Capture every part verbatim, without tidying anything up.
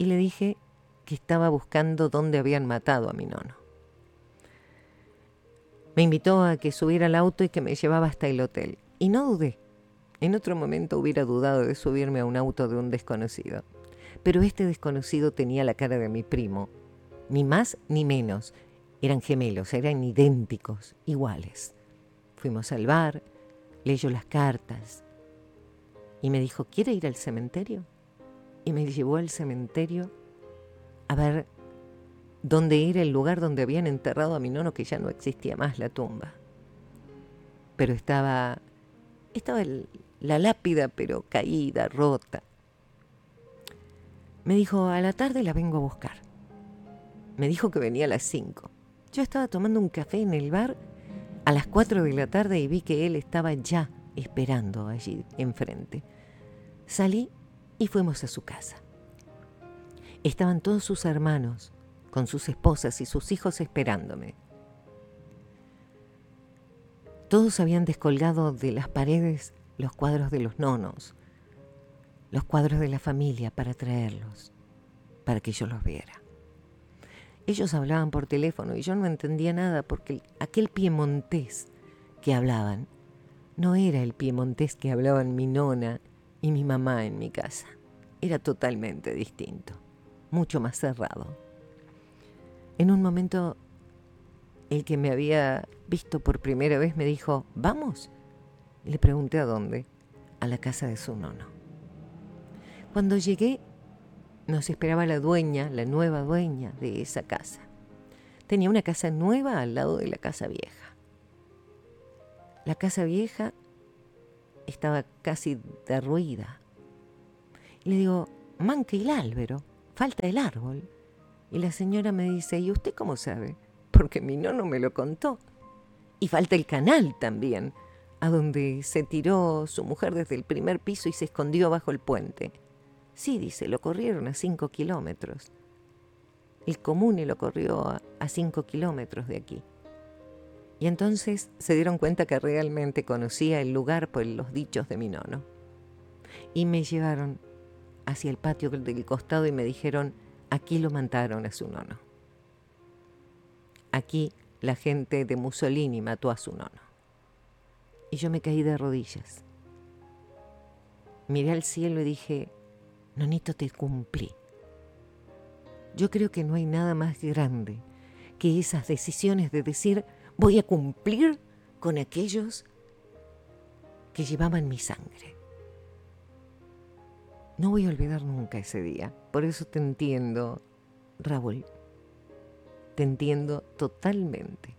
y le dije que estaba buscando dónde habían matado a mi nono. Me invitó a que subiera al auto y que me llevaba hasta el hotel. Y no dudé. En otro momento hubiera dudado de subirme a un auto de un desconocido. Pero este desconocido tenía la cara de mi primo. Ni más ni menos. Eran gemelos, eran idénticos, iguales. Fuimos al bar, leyó las cartas y me dijo, ¿quiere ir al cementerio? Y me llevó al cementerio a ver dónde era el lugar donde habían enterrado a mi nono, que ya no existía más la tumba. Pero estaba, estaba el, la lápida, pero caída, rota. Me dijo, a la tarde la vengo a buscar. Me dijo que venía a las cinco. Yo estaba tomando un café en el bar a las cuatro de la tarde y vi que él estaba ya esperando allí enfrente. Salí y fuimos a su casa. Estaban todos sus hermanos, con sus esposas y sus hijos esperándome. Todos habían descolgado de las paredes los cuadros de los nonos, los cuadros de la familia para traerlos, para que yo los viera. Ellos hablaban por teléfono y yo no entendía nada porque aquel piemontés que hablaban no era el piemontés que hablaban mi nona y mi mamá en mi casa. Era totalmente distinto, mucho más cerrado. En un momento, el que me había visto por primera vez me dijo, ¿vamos? Y le pregunté a dónde. A la casa de su nono. Cuando llegué, nos esperaba la dueña, la nueva dueña de esa casa. Tenía una casa nueva al lado de la casa vieja. La casa vieja estaba casi derruida. Y le digo, manca el álvaro, falta el árbol. Y la señora me dice, ¿y usted cómo sabe? Porque mi nono me lo contó. Y falta el canal también, a donde se tiró su mujer desde el primer piso y se escondió bajo el puente. Sí, dice, lo corrieron a cinco kilómetros. El comune lo corrió a, a cinco kilómetros de aquí. Y entonces se dieron cuenta que realmente conocía el lugar por los dichos de mi nono. Y me llevaron hacia el patio del costado y me dijeron, aquí lo mataron a su nono. Aquí la gente de Mussolini mató a su nono. Y yo me caí de rodillas. Miré al cielo y dije, nonito, te cumplí. Yo creo que no hay nada más grande que esas decisiones de decir, voy a cumplir con aquellos que llevaban mi sangre. No voy a olvidar nunca ese día. Por eso te entiendo, Raúl. Te entiendo totalmente.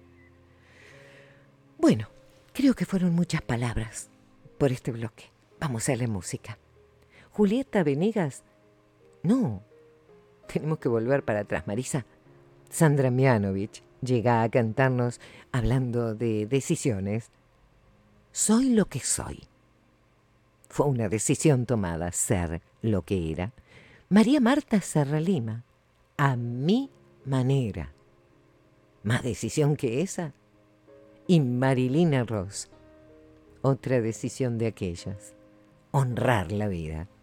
Bueno, creo que fueron muchas palabras por este bloque. Vamos a la música. Julieta Venegas. No, tenemos que volver para atrás, Marisa. Sandra Mianovich llega a cantarnos hablando de decisiones. Soy lo que soy. Fue una decisión tomada, ser lo que era. María Marta Serralima, a mi manera. Más decisión que esa. Y Marilina Ross, otra decisión de aquellas. Honrar la vida.